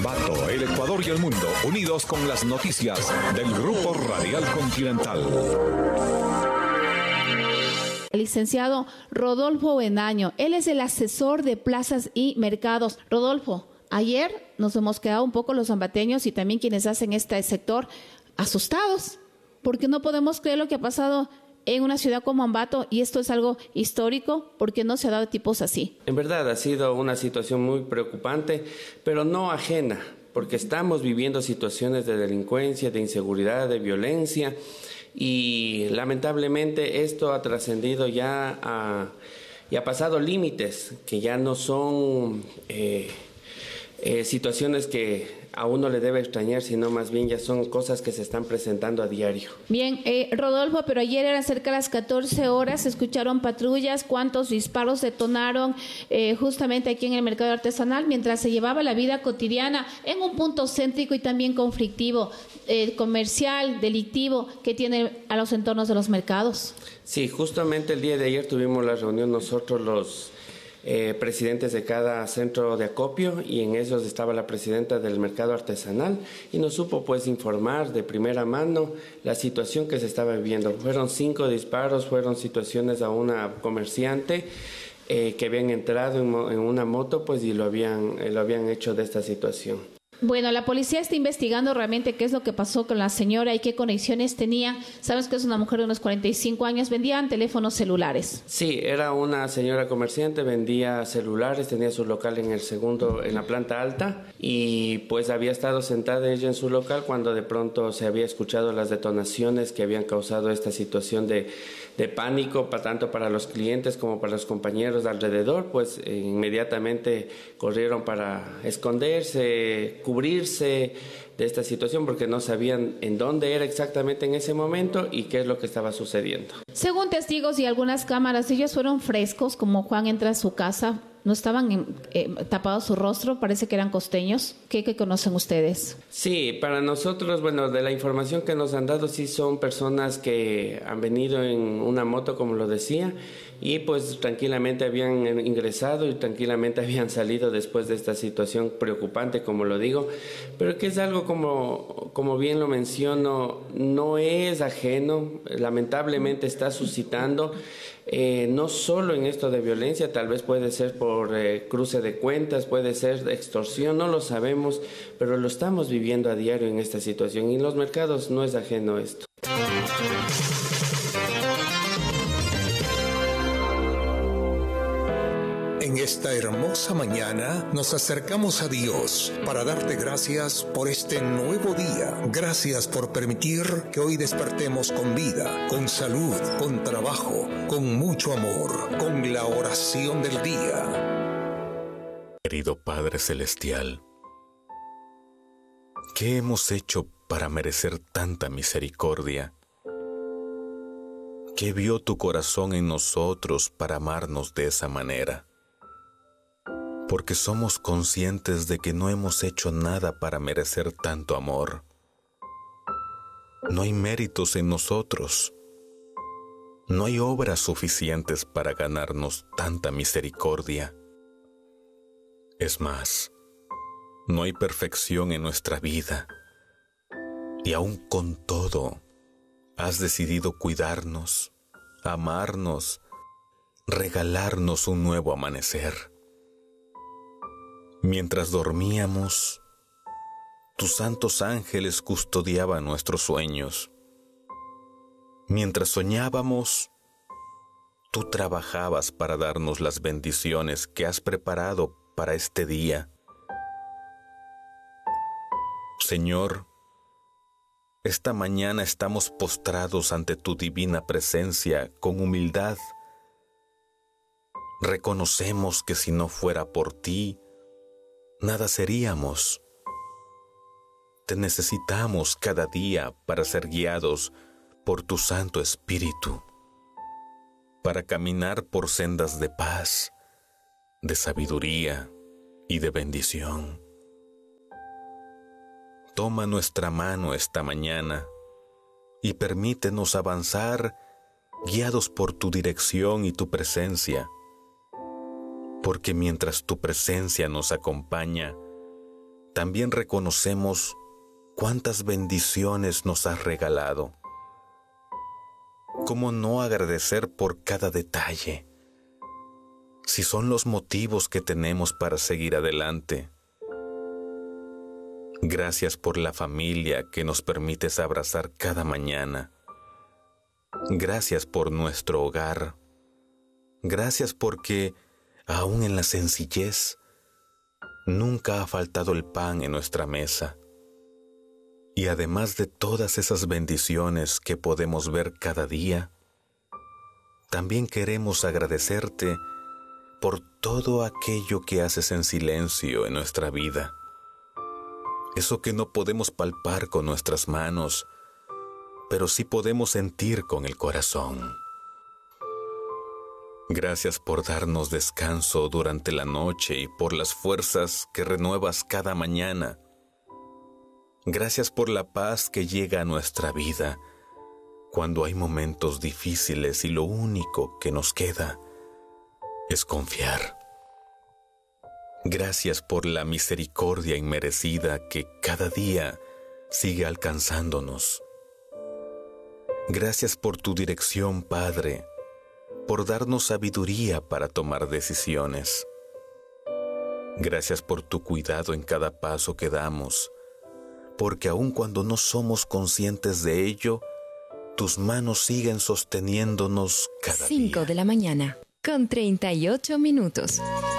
Ambato, el Ecuador y el mundo, unidos con las noticias del Grupo Radial Continental. El licenciado Rodolfo Bendaño, él es el asesor de plazas y mercados. Rodolfo, ayer nos hemos quedado un poco los ambateños y también quienes hacen este sector asustados, porque no podemos creer lo que ha pasado en una ciudad como Ambato, y esto es algo histórico porque no se ha dado tipos así. En verdad ha sido una situación muy preocupante, pero no ajena, porque estamos viviendo situaciones de delincuencia, de inseguridad, de violencia, y lamentablemente esto ha trascendido ya y ha pasado límites que ya no son situaciones que a uno le debe extrañar, sino más bien ya son cosas que se están presentando a diario. Bien, Rodolfo, pero ayer eran cerca de las 14 horas, se escucharon patrullas, ¿cuántos disparos detonaron justamente aquí en el mercado artesanal mientras se llevaba la vida cotidiana en un punto céntrico y también conflictivo, comercial, delictivo, que tiene a los entornos de los mercados? Sí, justamente el día de ayer tuvimos la reunión nosotros los presidentes de cada centro de acopio, y en esos estaba la presidenta del mercado artesanal, y nos supo pues informar de primera mano la situación que se estaba viviendo. Fueron 5 disparos, fueron situaciones a una comerciante que habían entrado en una moto pues y lo habían hecho de esta situación. Bueno, la policía está investigando realmente qué es lo que pasó con la señora y qué conexiones tenía. Sabes que es una mujer de unos 45 años, vendía teléfonos celulares. Sí, era una señora comerciante, vendía celulares, tenía su local en la planta alta, y pues había estado sentada ella en su local cuando de pronto se había escuchado las detonaciones que habían causado esta situación de pánico, tanto para los clientes como para los compañeros de alrededor. Pues inmediatamente corrieron para esconderse, cubrirse de esta situación, porque no sabían en dónde era exactamente en ese momento y qué es lo que estaba sucediendo. Según testigos y algunas cámaras, ellos fueron frescos, como Juan entra a su casa, no estaban tapados su rostro, parece que eran costeños. ¿Qué conocen ustedes? Sí, para nosotros, bueno, de la información que nos han dado, sí son personas que han venido en una moto, como lo decía, y pues tranquilamente habían ingresado y tranquilamente habían salido después de esta situación preocupante, como lo digo, pero que es algo como bien lo menciono, no es ajeno, lamentablemente está suscitando, no solo en esto de violencia, tal vez puede ser por cruce de cuentas, puede ser extorsión, no lo sabemos, pero lo estamos viviendo a diario en esta situación, y en los mercados no es ajeno esto. En esta hermosa mañana nos acercamos a Dios para darte gracias por este nuevo día. Gracias por permitir que hoy despertemos con vida, con salud, con trabajo, con mucho amor, con la oración del día. Querido Padre Celestial, ¿qué hemos hecho para merecer tanta misericordia? ¿Qué vio tu corazón en nosotros para amarnos de esa manera? Porque somos conscientes de que no hemos hecho nada para merecer tanto amor. No hay méritos en nosotros. No hay obras suficientes para ganarnos tanta misericordia. Es más, no hay perfección en nuestra vida. Y aún con todo, has decidido cuidarnos, amarnos, regalarnos un nuevo amanecer. Mientras dormíamos, tus santos ángeles custodiaban nuestros sueños. Mientras soñábamos, tú trabajabas para darnos las bendiciones que has preparado para este día. Señor, esta mañana estamos postrados ante tu divina presencia con humildad. Reconocemos que si no fuera por ti, nada seríamos. Te necesitamos cada día para ser guiados por tu Santo Espíritu, para caminar por sendas de paz, de sabiduría y de bendición. Toma nuestra mano esta mañana y permítenos avanzar guiados por tu dirección y tu presencia, porque mientras tu presencia nos acompaña, también reconocemos cuántas bendiciones nos has regalado. ¿Cómo no agradecer por cada detalle? Si son los motivos que tenemos para seguir adelante. Gracias por la familia que nos permites abrazar cada mañana. Gracias por nuestro hogar. Gracias porque, aún en la sencillez, nunca ha faltado el pan en nuestra mesa. Y además de todas esas bendiciones que podemos ver cada día, también queremos agradecerte por todo aquello que haces en silencio en nuestra vida. Eso que no podemos palpar con nuestras manos, pero sí podemos sentir con el corazón. Gracias por darnos descanso durante la noche y por las fuerzas que renuevas cada mañana. Gracias por la paz que llega a nuestra vida cuando hay momentos difíciles y lo único que nos queda es confiar. Gracias por la misericordia inmerecida que cada día sigue alcanzándonos. Gracias por tu dirección, Padre, por darnos sabiduría para tomar decisiones. Gracias por tu cuidado en cada paso que damos, porque aun cuando no somos conscientes de ello, tus manos siguen sosteniéndonos cada día. 5 de la mañana, con 38 minutos.